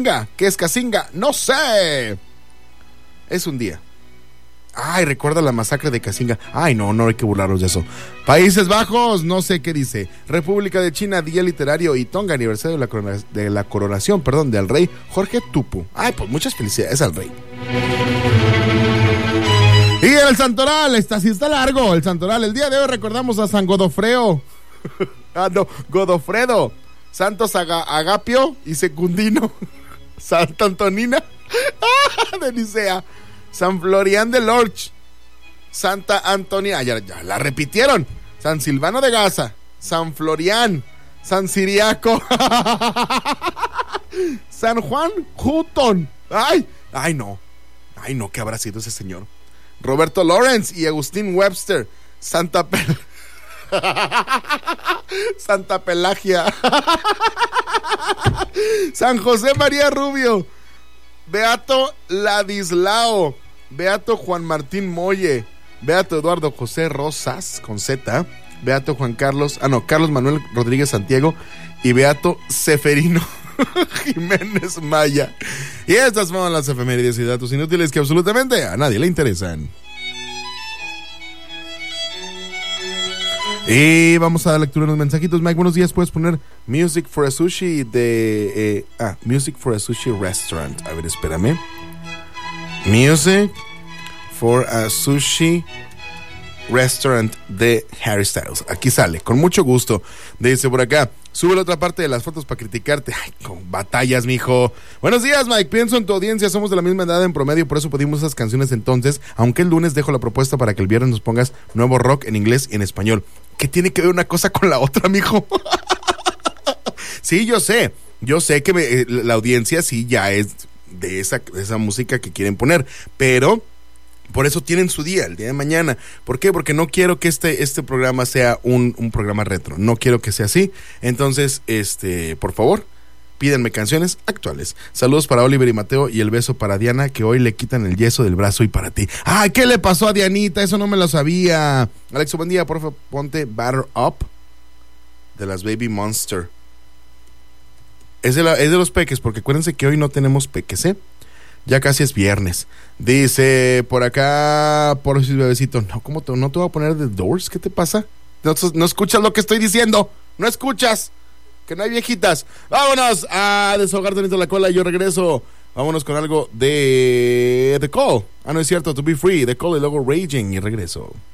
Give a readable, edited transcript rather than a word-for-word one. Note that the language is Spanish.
Casinga. ¿Qué es Casinga? No sé. Es un día. Ay, recuerda la masacre de Casinga. Ay, no hay que burlarnos de eso. Países Bajos, no sé qué dice. República de China, día literario. Y Tonga, aniversario de la coronación, del rey Jorge Tupu. Ay, pues muchas felicidades al rey. Y el Santoral, sí está largo el Santoral. El día de hoy recordamos a San Godofredo. Godofredo. Santos Agapio y Secundino. Santa Antonina de Nicea. San Florián de Lorch, Santa Antonia, ya la repitieron. San Silvano de Gaza, San Florián, San Ciriaco, San Juan Hutton. Ay, no, ¿qué habrá sido ese señor? Roberto Lawrence y Agustín Webster, Santa Pelagia, San José María Rubio, Beato Ladislao, Beato Juan Martín Molle, Beato Eduardo José Rosas, con Z, Beato Carlos Manuel Rodríguez Santiago y Beato Seferino Jiménez Maya. Y estas fueron las efemérides y datos inútiles que absolutamente a nadie le interesan. Y vamos a dar lectura en los mensajitos. Mike, buenos días. ¿Puedes poner Music for a Sushi de... Music for a Sushi Restaurant? A ver, espérame. Music for a Sushi Restaurant de Harry Styles. Aquí sale, con mucho gusto. Dice por acá, sube la otra parte de las fotos para criticarte. Ay, con batallas, mijo. Buenos días, Mike. Pienso en tu audiencia. Somos de la misma edad en promedio, por eso pedimos esas canciones entonces. Aunque el lunes dejo la propuesta para que el viernes nos pongas nuevo rock en inglés y en español. ¿Qué tiene que ver una cosa con la otra, mijo? Sí, yo sé que la audiencia sí ya es de esa música que quieren poner, pero por eso tienen su día, el día de mañana. ¿Por qué? Porque no quiero que este programa sea un programa retro, no quiero que sea así. Entonces, por favor, pídanme canciones actuales. Saludos para Oliver y Mateo y el beso para Diana, que hoy le quitan el yeso del brazo, y para ti. ¡Ay, qué le pasó a Dianita! Eso no me lo sabía. Alexo, buen día, por favor, ponte Batter Up de las Baby Monster. Es de los peques, porque acuérdense que hoy no tenemos peques, ¿eh? Ya casi es viernes. Dice por acá, por si bebecito, no, ¿cómo no te voy a poner The Doors? ¿Qué te pasa? No escuchas lo que estoy diciendo. No escuchas. Que no hay viejitas. Vámonos a desahogar tantito la cola y yo regreso. Vámonos con algo de The Call. No es cierto, To Be Free, The Call y luego Raging y regreso.